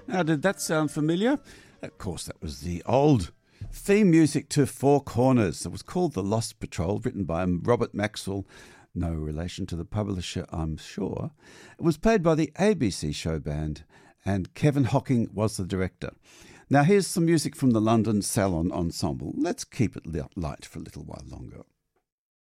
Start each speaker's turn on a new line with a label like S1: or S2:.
S1: Now, did that sound familiar? Of course, that was the old theme music to Four Corners. It was called The Lost Patrol, written by Robert Maxwell, no relation to the publisher, I'm sure. It was played by the ABC show band, and Kevin Hocking was the director. Now, here's some music from the London Salon Ensemble. Let's keep it light for a little while longer.